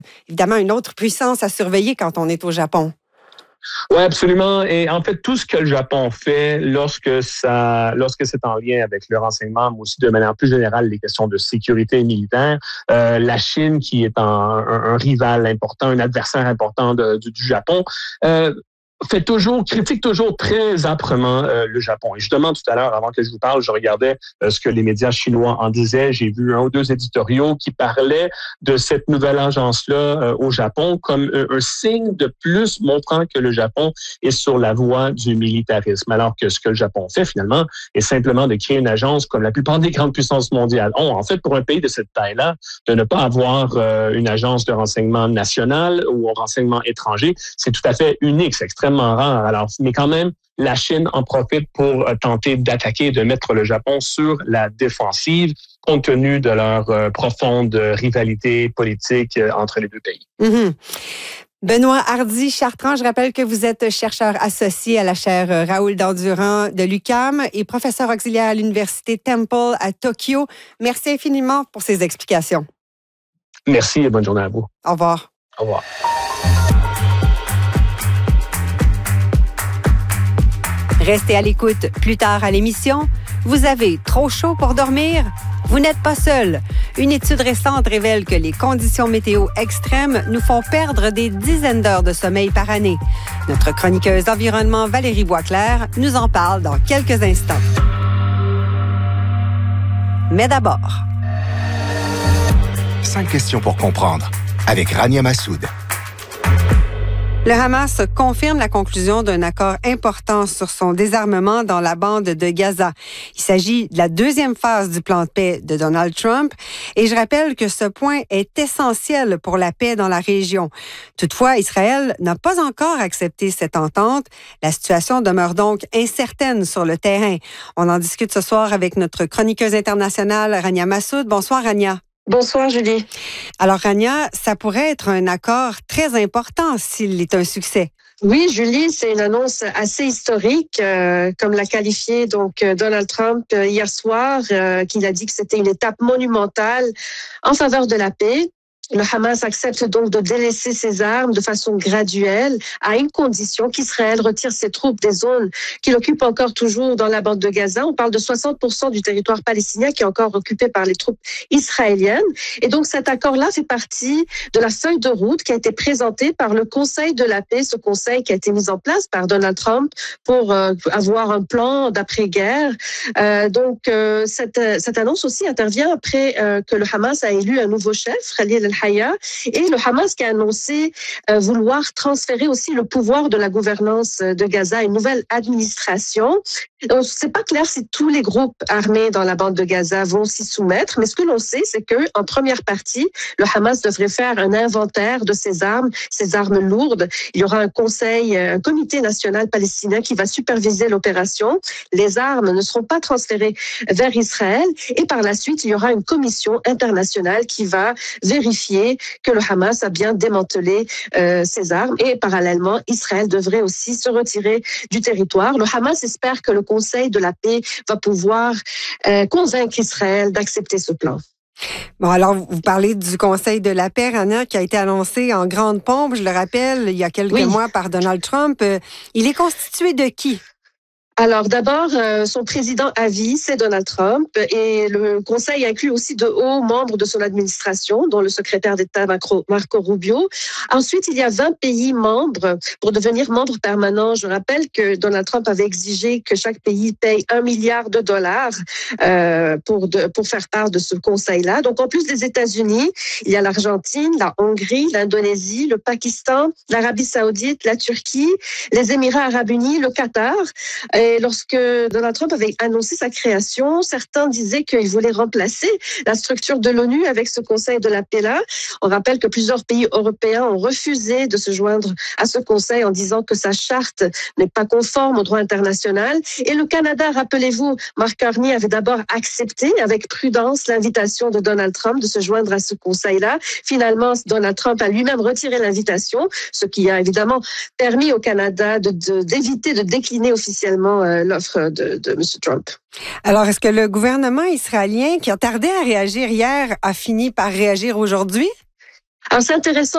évidemment une autre puissance à surveiller quand on est au Japon. Oui, absolument. Et en fait, tout ce que le Japon fait lorsque c'est en lien avec le renseignement, mais aussi de manière plus générale, les questions de sécurité militaire, la Chine, qui est un rival important, un adversaire important du Japon, critique toujours très âprement le Japon. Et justement, tout à l'heure, avant que je vous parle, je regardais ce que les médias chinois en disaient. J'ai vu 1 ou 2 éditoriaux qui parlaient de cette nouvelle agence-là au Japon comme un signe de plus montrant que le Japon est sur la voie du militarisme. Alors que ce que le Japon fait finalement est simplement de créer une agence comme la plupart des grandes puissances mondiales ont. En fait, pour un pays de cette taille-là, de ne pas avoir une agence de renseignement national ou un renseignement étranger, c'est tout à fait unique, c'est extrêmement rare. Alors, mais quand même, la Chine en profite pour tenter d'attaquer et de mettre le Japon sur la défensive, compte tenu de leur profonde rivalité politique entre les deux pays. Mm-hmm. Benoît Hardy-Chartrand, je rappelle que vous êtes chercheur associé à la chaire Raoul Dandurand de l'UQAM et professeur auxiliaire à l'Université Temple à Tokyo. Merci infiniment pour ces explications. Merci et bonne journée à vous. Au revoir. Au revoir. Restez à l'écoute plus tard à l'émission. Vous avez trop chaud pour dormir? Vous n'êtes pas seul. Une étude récente révèle que les conditions météo extrêmes nous font perdre des dizaines d'heures de sommeil par année. Notre chroniqueuse environnement Valérie Boisclair nous en parle dans quelques instants. Mais d'abord... 5 questions pour comprendre avec Rania Massoud. Le Hamas confirme la conclusion d'un accord important sur son désarmement dans la bande de Gaza. Il s'agit de la 2e phase du plan de paix de Donald Trump et je rappelle que ce point est essentiel pour la paix dans la région. Toutefois, Israël n'a pas encore accepté cette entente. La situation demeure donc incertaine sur le terrain. On en discute ce soir avec notre chroniqueuse internationale Rania Massoud. Bonsoir Rania. Bonsoir, Julie. Alors, Rania, ça pourrait être un accord très important s'il est un succès. Oui, Julie, c'est une annonce assez historique, comme l'a qualifié donc Donald Trump hier soir, qu'il a dit que c'était une étape monumentale en faveur de la paix. Le Hamas accepte donc de délaisser ses armes de façon graduelle à une condition qu'Israël retire ses troupes des zones qu'il occupe encore toujours dans la bande de Gaza. On parle de 60% du territoire palestinien qui est encore occupé par les troupes israéliennes. Et donc cet accord-là fait partie de la feuille de route qui a été présentée par le Conseil de la paix, ce conseil qui a été mis en place par Donald Trump pour avoir un plan d'après-guerre. Cette annonce aussi intervient après que le Hamas a élu un nouveau chef, Khalil al-Hayya, et le Hamas qui a annoncé vouloir transférer aussi le pouvoir de la gouvernance de Gaza à une nouvelle administration. Donc, c'est pas clair si tous les groupes armés dans la bande de Gaza vont s'y soumettre, mais ce que l'on sait, c'est que en première partie, le Hamas devrait faire un inventaire de ses armes lourdes. Il y aura un comité national palestinien qui va superviser l'opération. Les armes ne seront pas transférées vers Israël et par la suite, il y aura une commission internationale qui va vérifier que le Hamas a bien démantelé ses armes et parallèlement, Israël devrait aussi se retirer du territoire. Le Hamas espère que le Conseil de la paix va pouvoir convaincre Israël d'accepter ce plan. Bon, alors, vous parlez du Conseil de la paix, Rania, qui a été annoncé en grande pompe, je le rappelle, il y a quelques mois par Donald Trump. Il est constitué de qui? Alors d'abord, son président à vie, c'est Donald Trump et le Conseil inclut aussi de hauts membres de son administration, dont le secrétaire d'État Marco Rubio. Ensuite, il y a 20 pays membres pour devenir membre permanent. Je rappelle que Donald Trump avait exigé que chaque pays paye $1 milliard pour faire part de ce Conseil-là. Donc en plus des États-Unis, il y a l'Argentine, la Hongrie, l'Indonésie, le Pakistan, l'Arabie Saoudite, la Turquie, les Émirats Arabes Unis, le Qatar. Et lorsque Donald Trump avait annoncé sa création, certains disaient qu'il voulait remplacer la structure de l'ONU avec ce Conseil de la paix-là. On rappelle que plusieurs pays européens ont refusé de se joindre à ce Conseil en disant que sa charte n'est pas conforme au droit international. Et le Canada, rappelez-vous, Mark Carney avait d'abord accepté avec prudence l'invitation de Donald Trump de se joindre à ce Conseil-là. Finalement, Donald Trump a lui-même retiré l'invitation, ce qui a évidemment permis au Canada d'éviter de décliner officiellement l'offre de M. Trump. Alors, est-ce que le gouvernement israélien, qui a tardé à réagir hier, a fini par réagir aujourd'hui? Alors, c'est intéressant